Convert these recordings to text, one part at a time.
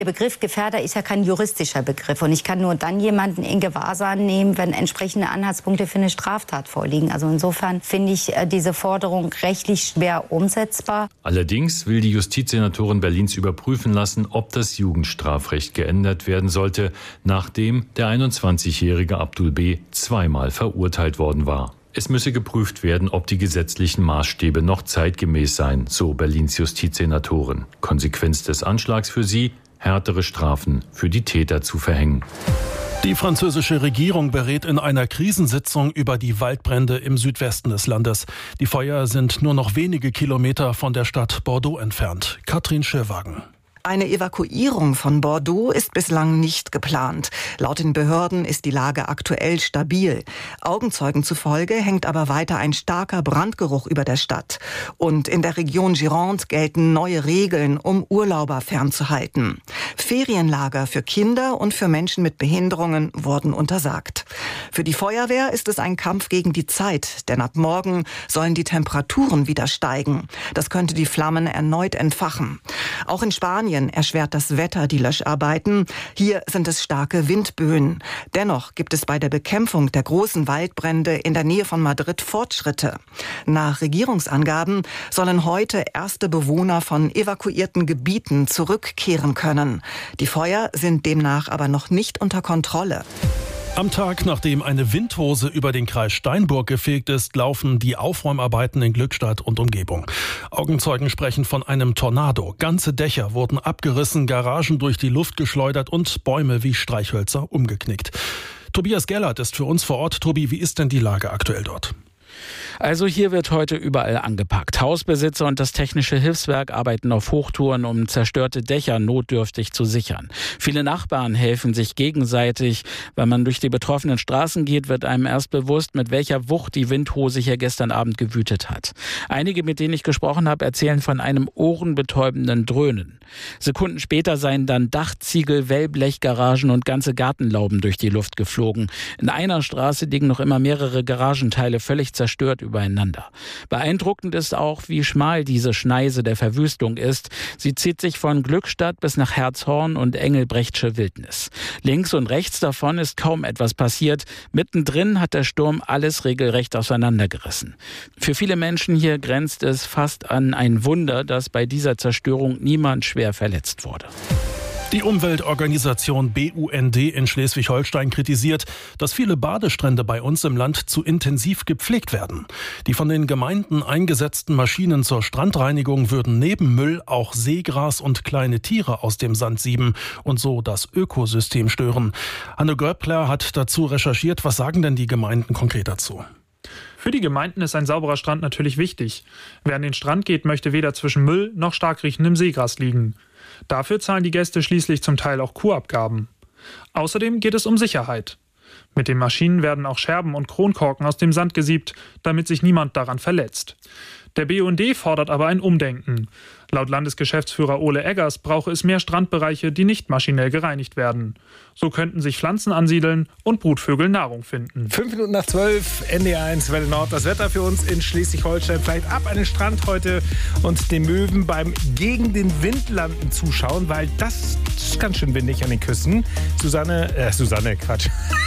Der Begriff Gefährder ist ja kein juristischer Begriff und ich kann nur dann jemanden in Gewahrsam nehmen, wenn entsprechende Anhaltspunkte für eine Straftat vorliegen. Also insofern finde ich diese Forderung rechtlich schwer umsetzbar. Allerdings will die Justizsenatorin Berlins überprüfen lassen, ob das Jugendstrafrecht geändert werden sollte, nachdem der 21-jährige Abdul B. zweimal verurteilt worden war. Es müsse geprüft werden, ob die gesetzlichen Maßstäbe noch zeitgemäß seien, so Berlins Justizsenatorin. Konsequenz des Anschlags für sie: härtere Strafen für die Täter zu verhängen. Die französische Regierung berät in einer Krisensitzung über die Waldbrände im Südwesten des Landes. Die Feuer sind nur noch wenige Kilometer von der Stadt Bordeaux entfernt. Katrin Schirwagen. Eine Evakuierung von Bordeaux ist bislang nicht geplant. Laut den Behörden ist die Lage aktuell stabil. Augenzeugen zufolge hängt aber weiter ein starker Brandgeruch über der Stadt. Und in der Region Gironde gelten neue Regeln, um Urlauber fernzuhalten. Ferienlager für Kinder und für Menschen mit Behinderungen wurden untersagt. Für die Feuerwehr ist es ein Kampf gegen die Zeit, denn ab morgen sollen die Temperaturen wieder steigen. Das könnte die Flammen erneut entfachen. Auch in Spanien erschwert das Wetter die Löscharbeiten. Hier sind es starke Windböen. Dennoch gibt es bei der Bekämpfung der großen Waldbrände in der Nähe von Madrid Fortschritte. Nach Regierungsangaben sollen heute erste Bewohner von evakuierten Gebieten zurückkehren können. Die Feuer sind demnach aber noch nicht unter Kontrolle. Am Tag, nachdem eine Windhose über den Kreis Steinburg gefegt ist, laufen die Aufräumarbeiten in Glückstadt und Umgebung. Augenzeugen sprechen von einem Tornado. Ganze Dächer wurden abgerissen, Garagen durch die Luft geschleudert und Bäume wie Streichhölzer umgeknickt. Tobias Gellert ist für uns vor Ort. Tobi, wie ist denn die Lage aktuell dort? Also hier wird heute überall angepackt. Hausbesitzer und das Technische Hilfswerk arbeiten auf Hochtouren, um zerstörte Dächer notdürftig zu sichern. Viele Nachbarn helfen sich gegenseitig. Wenn man durch die betroffenen Straßen geht, wird einem erst bewusst, mit welcher Wucht die Windhose hier gestern Abend gewütet hat. Einige, mit denen ich gesprochen habe, erzählen von einem ohrenbetäubenden Dröhnen. Sekunden später seien dann Dachziegel, Wellblechgaragen und ganze Gartenlauben durch die Luft geflogen. In einer Straße liegen noch immer mehrere Garagenteile völlig zerstört übereinander. Beeindruckend ist auch, wie schmal diese Schneise der Verwüstung ist. Sie zieht sich von Glückstadt bis nach Herzhorn und Engelbrechtsche Wildnis. Links und rechts davon ist kaum etwas passiert. Mittendrin hat der Sturm alles regelrecht auseinandergerissen. Für viele Menschen hier grenzt es fast an ein Wunder, dass bei dieser Zerstörung niemand schwer verletzt wurde. Die Umweltorganisation BUND in Schleswig-Holstein kritisiert, dass viele Badestrände bei uns im Land zu intensiv gepflegt werden. Die von den Gemeinden eingesetzten Maschinen zur Strandreinigung würden neben Müll auch Seegras und kleine Tiere aus dem Sand sieben und so das Ökosystem stören. Hanne Göppler hat dazu recherchiert. Was sagen denn die Gemeinden konkret dazu? Für die Gemeinden ist ein sauberer Strand natürlich wichtig. Wer an den Strand geht, möchte weder zwischen Müll noch stark riechendem Seegras liegen. Dafür zahlen die Gäste schließlich zum Teil auch Kurabgaben. Außerdem geht es um Sicherheit. Mit den Maschinen werden auch Scherben und Kronkorken aus dem Sand gesiebt, damit sich niemand daran verletzt. Der BUND fordert aber ein Umdenken. Laut Landesgeschäftsführer Ole Eggers brauche es mehr Strandbereiche, die nicht maschinell gereinigt werden. So könnten sich Pflanzen ansiedeln und Brutvögel Nahrung finden. 11:05, NDR1 Welle Nord. Das Wetter für uns in Schleswig-Holstein. Vielleicht ab an den Strand heute und den Möwen beim gegen den Wind landen zuschauen, weil das ist ganz schön windig an den Küsten. Susanne, Quatsch.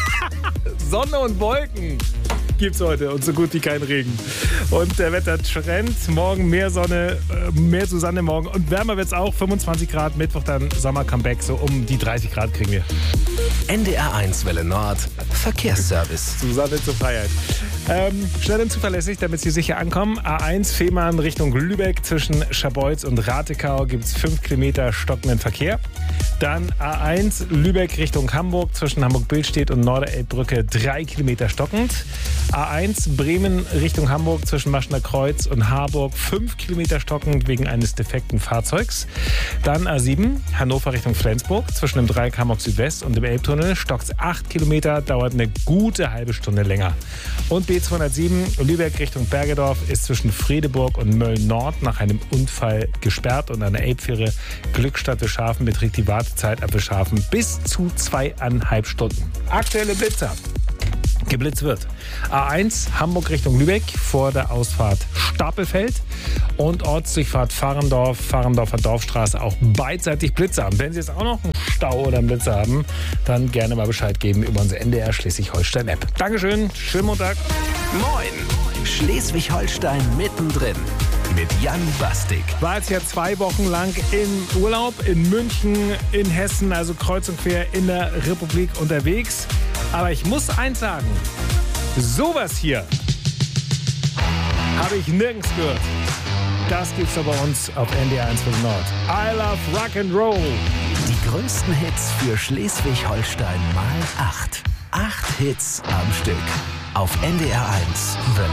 Sonne und Wolken gibt's heute und so gut wie kein Regen. Und der Wettertrend, morgen mehr Sonne, mehr Susanne morgen und wärmer wird's auch, 25 Grad, Mittwoch dann Sommer-Comeback, so um die 30 Grad kriegen wir. NDR1 Welle Nord, Verkehrsservice. Susanne zur Freiheit. Schnell und zuverlässig, damit Sie sicher ankommen. A1 Fehmarn Richtung Lübeck zwischen Scharbeutz und Ratekau gibt es 5 Kilometer stockenden Verkehr. Dann A1 Lübeck Richtung Hamburg zwischen Hamburg-Billstedt und Norderelbbrücke 3 Kilometer stockend. A1 Bremen Richtung Hamburg zwischen Maschner Kreuz und Harburg 5 Kilometer stockend wegen eines defekten Fahrzeugs. Dann A7 Hannover Richtung Flensburg zwischen dem Dreieck Hamburg Südwest und dem Elbtunnel stockt 8 Kilometer, dauert eine gute halbe Stunde länger. Und B207 Lübeck Richtung Bergedorf ist zwischen Fredeburg und Mölln-Nord nach einem Unfall gesperrt und eine Elbfähre Glückstadt-Wilschafen beträgt die Wartezeit ab Wilschafen bis zu 2,5 Stunden. Aktuelle Blitzer. geblitzt wird. A1 Hamburg Richtung Lübeck vor der Ausfahrt Stapelfeld und Ortsdurchfahrt Fahrendorfer Dorfstraße auch beidseitig Blitze haben. Wenn Sie jetzt auch noch einen Stau oder einen Blitzer haben, dann gerne mal Bescheid geben über unsere NDR Schleswig-Holstein-App. Dankeschön, schönen Montag. Moin, Schleswig-Holstein mittendrin mit Jan Bastik. War jetzt ja 2 Wochen lang im Urlaub in München, in Hessen, also kreuz und quer in der Republik unterwegs. Aber ich muss eins sagen, sowas hier habe ich nirgends gehört. Das gibt's doch bei uns auf NDR 1 für Nord. I love Rock'n'Roll. Die größten Hits für Schleswig-Holstein mal 8. 8 Hits am Stück. Auf NDR 1 The